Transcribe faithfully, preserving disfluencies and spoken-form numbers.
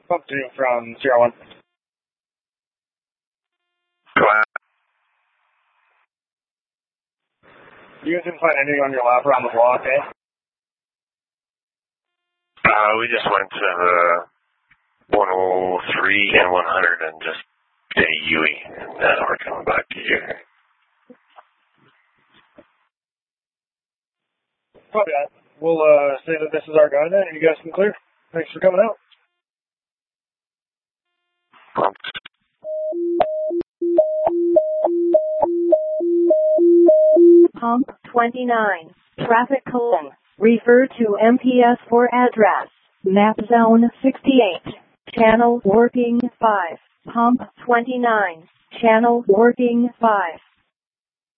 Pump two from Sierra one. Go ahead. You guys didn't find anything on your lap around the block, eh? Uh, we just went to the one oh three and one hundred and just did a U E, and then we're coming back to here. Copy that. We'll uh, say that this is our guy then, and you guys can clear. Thanks for coming out. Pumped. Pump twenty-nine. Traffic cone. Refer to M P S for address. Map zone sixty-eight. Channel working five. Pump twenty-nine. Channel working five.